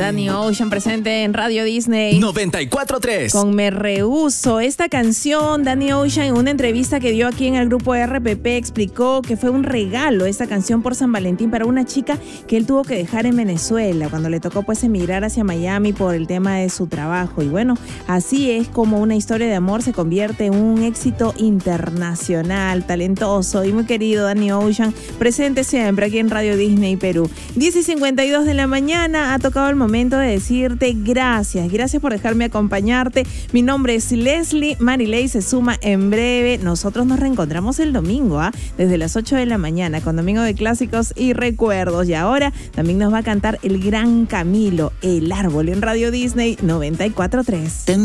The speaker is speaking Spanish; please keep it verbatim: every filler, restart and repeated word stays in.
Danny Ocean presente en Radio Disney noventa y cuatro tres. Con Me Rehuso. Esta canción, Danny Ocean, en una entrevista que dio aquí en el grupo R P P, explicó que fue un regalo esta canción por San Valentín para una chica que él tuvo que dejar en Venezuela cuando le tocó pues emigrar hacia Miami por el tema de su trabajo. Y bueno, así es como una historia de amor se convierte en un éxito internacional, talentoso y muy querido Danny Ocean, presente siempre aquí en Radio Disney Perú. diez y cincuenta y dos de la mañana, ha tocado el momento de decirte gracias, gracias por dejarme acompañarte. Mi nombre es Leslie, Marilei se suma en breve. Nosotros nos reencontramos el domingo, ¿ah? Desde las ocho de la mañana con Domingo de Clásicos y Recuerdos. Y ahora también nos va a cantar el gran Camilo, El Árbol, en Radio Disney noventa y cuatro tres.